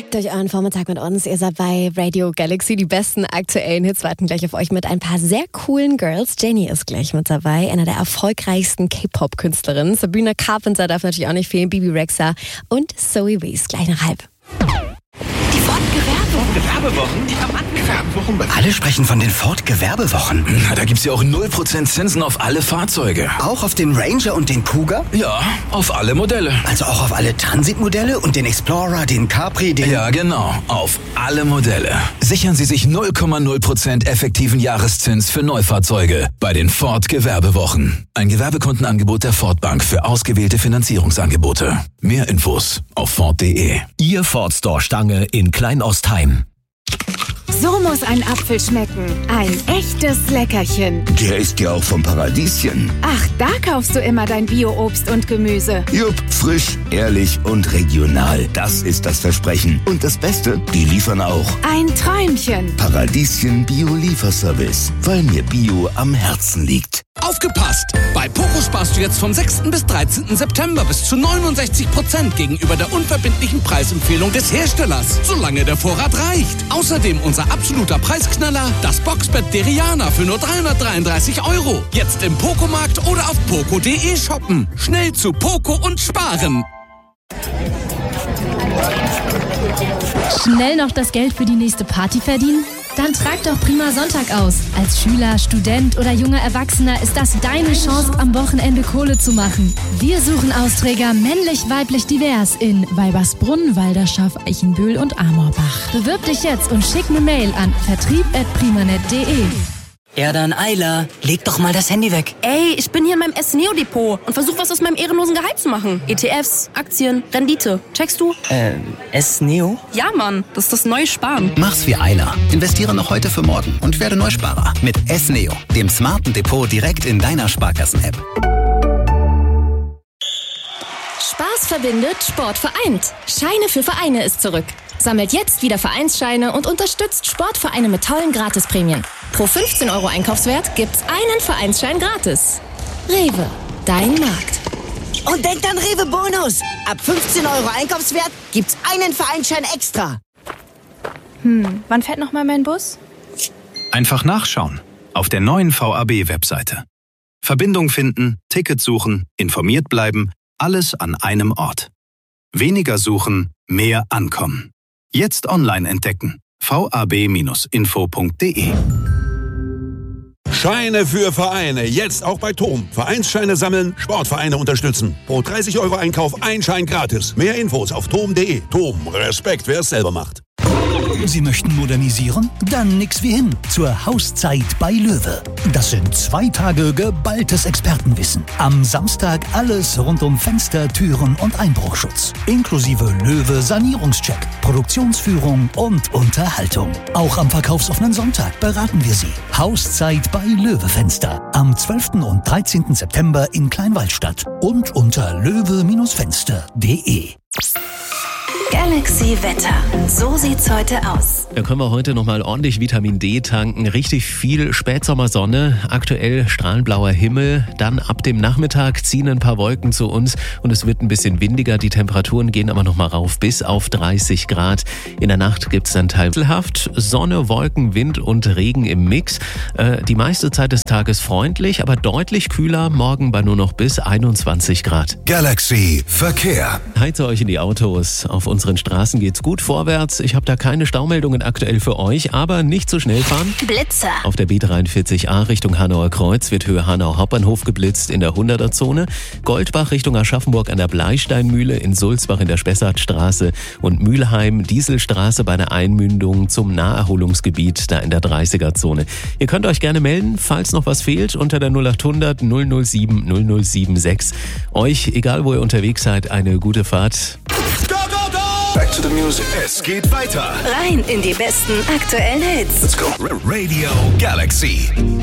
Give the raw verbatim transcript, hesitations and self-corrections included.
durch euren Vormittag mit uns. Ihr seid bei Radio Galaxy. Die besten aktuellen Hits warten gleich auf euch mit ein paar sehr coolen Girls. Jenny ist gleich mit dabei, einer der erfolgreichsten K-Pop-Künstlerinnen. Sabrina Carpenter darf natürlich auch nicht fehlen, Bibi Rexha und Zoe Wees. Gleich nach halb. Die Ford-Gewerbewochen. Gewerbewochen? Die Gewerbewochen? Alle sprechen von den Ford-Gewerbewochen. Na, da gibt's ja auch null Prozent Zinsen auf alle Fahrzeuge. Auch auf den Ranger und den Kuga? Ja, auf alle Modelle. Also auch auf alle Transitmodelle und den Explorer, den Capri, den... Ja, genau. Auf alle Modelle. Sichern Sie sich null Komma null Prozent effektiven Jahreszins für Neufahrzeuge bei den Ford-Gewerbewochen. Ein Gewerbekundenangebot der Ford Bank für ausgewählte Finanzierungsangebote. Mehr Infos auf Ford punkt de. Ihr Ford Store Stange in Kleinostheim. So muss ein Apfel schmecken. Ein echtes Leckerchen. Der ist ja auch vom Paradieschen. Ach, da kaufst du immer dein Bio-Obst und Gemüse. Jupp, frisch, ehrlich und regional. Das ist das Versprechen. Und das Beste, die liefern auch. Ein Träumchen. Paradieschen Bio-Lieferservice. Weil mir Bio am Herzen liegt. Aufgepasst! Bei Poco sparst du jetzt vom sechsten bis dreizehnten September bis zu neunundsechzig Prozent gegenüber der unverbindlichen Preisempfehlung des Herstellers, solange der Vorrat reicht. Außerdem unser absoluter Preisknaller, das Boxbett Deriana für nur dreihundertdreiunddreißig Euro. Jetzt im Poco-Markt oder auf poco punkt de shoppen. Schnell zu Poco und sparen. Schnell noch das Geld für die nächste Party verdienen? Dann trag doch Prima Sonntag aus. Als Schüler, Student oder junger Erwachsener ist das deine Chance, am Wochenende Kohle zu machen. Wir suchen Austräger männlich, weiblich, divers in Weibersbrunn, Walderschaff, Eichenbühl und Amorbach. Bewirb dich jetzt und schick eine Mail an vertrieb at primanet punkt de. Ja, dann Eila, leg doch mal das Handy weg. Ey, ich bin hier in meinem S-Neo-Depot und versuch was aus meinem ehrenlosen Gehalt zu machen. E T Fs, Aktien, Rendite. Checkst du? Äh, S-Neo? Ja, Mann, das ist das neue Sparen. Mach's wie Eila. Investiere noch heute für morgen und werde Neusparer. Mit S-Neo, dem smarten Depot direkt in deiner Sparkassen-App. Spaß verbindet, Sport vereint. Scheine für Vereine ist zurück. Sammelt jetzt wieder Vereinsscheine und unterstützt Sportvereine mit tollen Gratisprämien. Pro fünfzehn Euro Einkaufswert gibt's einen Vereinsschein gratis. Rewe, dein Markt. Und denkt an Rewe Bonus. Ab fünfzehn Euro Einkaufswert gibt's einen Vereinsschein extra. Hm, wann fährt nochmal mein Bus? Einfach nachschauen. Auf der neuen V A B-Webseite. Verbindung finden, Ticket suchen, informiert bleiben, alles an einem Ort. Weniger suchen, mehr ankommen. Jetzt online entdecken. v a b Bindestrich info punkt de. Scheine für Vereine. Jetzt auch bei T O M. Vereinsscheine sammeln, Sportvereine unterstützen. Pro dreißig Euro Einkauf ein Schein gratis. Mehr Infos auf tom punkt de. T O M. Respekt, wer es selber macht. Sie möchten modernisieren? Dann nix wie hin zur Hauszeit bei Löwe. Das sind zwei Tage geballtes Expertenwissen. Am Samstag alles rund um Fenster, Türen und Einbruchschutz. Inklusive Löwe Sanierungscheck, Produktionsführung und Unterhaltung. Auch am verkaufsoffenen Sonntag beraten wir Sie. Hauszeit bei Löwe Fenster. Am zwölften und dreizehnten September in Kleinwaldstadt und unter löwe Fenster punkt de. Galaxy Wetter. So sieht's heute aus. Da können wir heute nochmal ordentlich Vitamin D tanken. Richtig viel Spätsommersonne, aktuell strahlend blauer Himmel. Dann ab dem Nachmittag ziehen ein paar Wolken zu uns und es wird ein bisschen windiger. Die Temperaturen gehen aber nochmal rauf bis auf dreißig Grad. In der Nacht gibt's dann teilhaft Sonne, Wolken, Wind und Regen im Mix. Äh, die meiste Zeit des Tages freundlich, aber deutlich kühler. Morgen bei nur noch bis einundzwanzig Grad. Galaxy Verkehr. Heize euch in die Autos. Auf unseren Straßen geht's gut vorwärts. Ich habe da keine Staumeldungen aktuell für euch, aber nicht zu schnell fahren. Blitzer. Auf der B dreiundvierzig A Richtung Hanauer Kreuz wird Höhe Hanau Hauptbahnhof geblitzt in der hunderter-Zone. Goldbach Richtung Aschaffenburg an der Bleisteinmühle, in Sulzbach in der Spessartstraße und Mülheim Dieselstraße bei der Einmündung zum Naherholungsgebiet da in der dreißiger-Zone. Ihr könnt euch gerne melden, falls noch was fehlt, unter der null acht hundert null null sieben null null sieben sechs. Euch, egal wo ihr unterwegs seid, eine gute Fahrt. Back to the music. Es geht weiter. Rein in die besten aktuellen Hits. Let's go. Radio Galaxy.